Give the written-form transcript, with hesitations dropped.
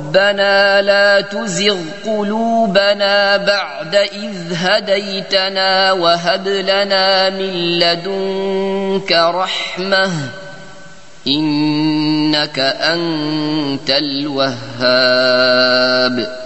ربنا لا تزغ قلوبنا بعد إذ هديتنا وهب لنا من لدنك رحمة إنك أنت الوهاب.